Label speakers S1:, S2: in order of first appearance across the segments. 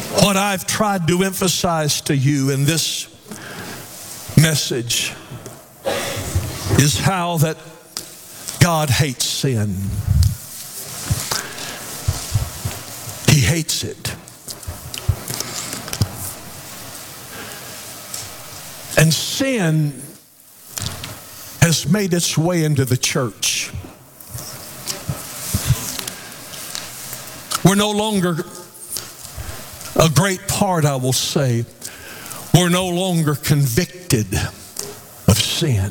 S1: What I've tried to emphasize to you in this message is how that God hates sin. He hates it. And sin has made its way into the church. We're no longer a great part, I will say. We're no longer convicted of sin.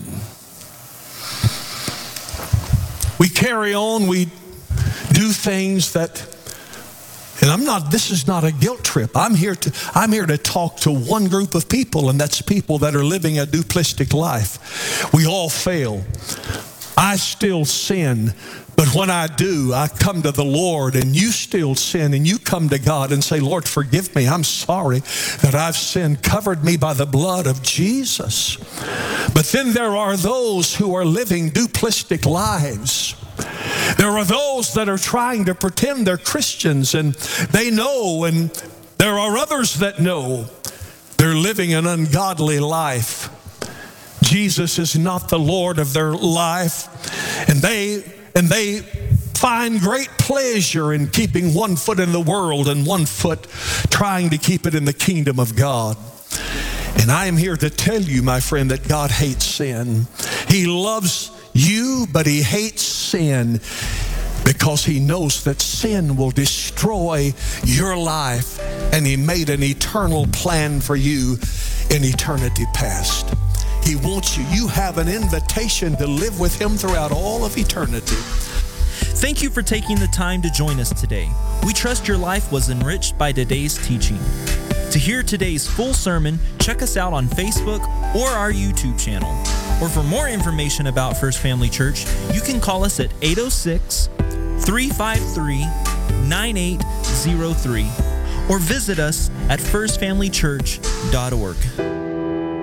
S1: We carry on, we do things that, and this is not a guilt trip. I'm here to talk to one group of people, and that's people that are living a duplistic life. We all fail. I still sin, but when I do, I come to the Lord, and you still sin, and you come to God and say, Lord, forgive me. I'm sorry that I've sinned. Covered me by the blood of Jesus. But then there are those who are living duplistic lives. There are those that are trying to pretend they're Christians, and they know, and there are others that know they're living an ungodly life. Jesus is not the Lord of their life, and they find great pleasure in keeping one foot in the world and one foot trying to keep it in the kingdom of God. And I am here to tell you, my friend, that God hates sin. He loves you, but he hates sin because he knows that sin will destroy your life, and he made an eternal plan for you in eternity past. He wants you. You have an invitation to live with him throughout all of eternity.
S2: Thank you for taking the time to join us today. We trust your life was enriched by today's teaching. To hear today's full sermon, check us out on Facebook or our YouTube channel. Or for more information about First Family Church, you can call us at 806-353-9803 or visit us at firstfamilychurch.org.